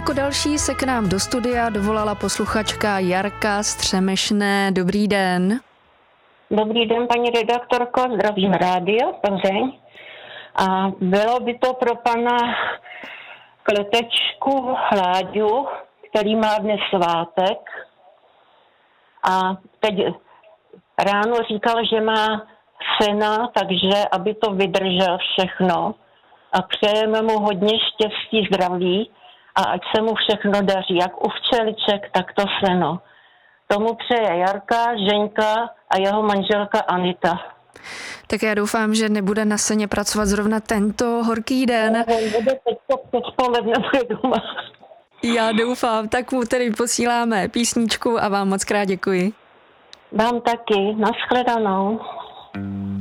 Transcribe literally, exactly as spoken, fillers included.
jako další se k nám do studia dovolala posluchačka Jarka z Třemešné. Dobrý den. Dobrý den, paní redaktorko, zdravím rádio, Plzeň. A bylo by to pro pana Kletečku Hláďu, který má dnes svátek. A teď ráno říkal, že má syna, takže aby to vydržel všechno. A přejeme mu hodně štěstí, zdraví a ať se mu všechno daří, jak u včeliček, tak to seno. Tomu přeje Jarka, Ženka a jeho manželka Anita. Tak já doufám, že nebude na seně pracovat zrovna tento horký den. Bude teď odpoledne doma. Já doufám, tak mu tedy posíláme písničku a vám moc krát děkuji. Vám taky, nashledanou.